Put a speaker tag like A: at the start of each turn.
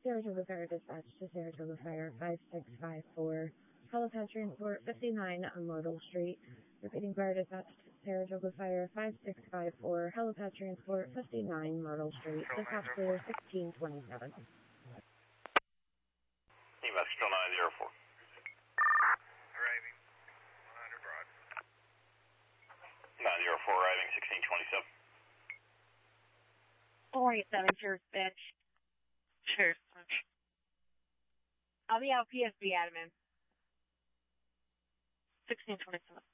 A: Saratoga Fire Dispatch to Saratoga Fire 5654. Helipad Transport 59 on Myrtle Street. Repeating fire dispatch to Saratoga Fire 5654. Helipad Transport 59 Myrtle Street. Dispatch clear 1627.
B: EMS Control 904.
C: Arriving 100 Broad.
B: 904 arriving 1627.
D: 487 Sheriff's Bench. Sheriff's Bench. I'll be out PSB, Admin. 1627.